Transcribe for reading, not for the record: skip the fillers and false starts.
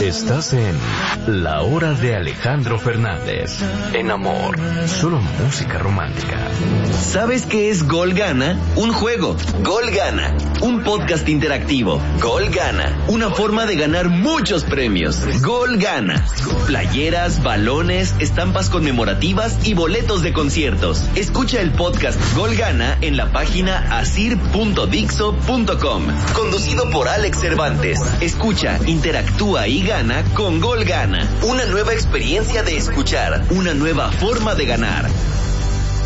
Estás en La Hora de Alejandro Fernández. En Amor, solo música romántica. ¿Sabes qué es Gol Gana? Un juego. Gol Gana. Un podcast interactivo. Gol Gana. Una forma de ganar muchos premios. Gol Gana. Playeras, balones, estampas conmemorativas y boletos de conciertos. Escucha el podcast Gol Gana en la página asir.dixo.com. Conducido por Alex Cervantes. Escucha, interactúa y gana con Gol Gana. Una nueva experiencia de escuchar. Una nueva forma de ganar.